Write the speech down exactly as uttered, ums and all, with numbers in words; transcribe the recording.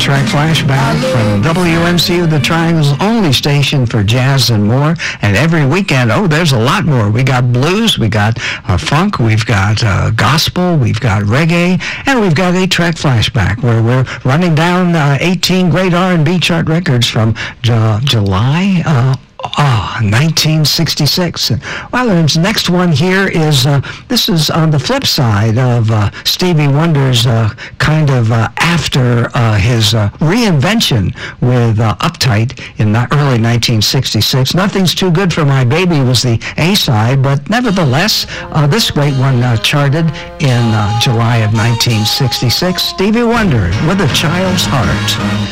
track flashback from W M C U, the Triangle's only station for jazz and more. And every weekend, oh, there's a lot more. We got blues, we got uh, funk, we've got uh, gospel, we've got reggae, and we've got a track flashback where we're running down uh, eighteen great R and B chart records from Ju- July uh, Ah, nineteen sixty-six. Well, the next one here is, uh, this is on the flip side of uh, Stevie Wonder's uh, kind of uh, after uh, his uh, reinvention with uh, Uptight in the early nineteen sixty-six. Nothing's Too Good for My Baby was the A-side, but nevertheless, uh, this great one uh, charted in uh, July of nineteen sixty-six. Stevie Wonder, With a Child's Heart.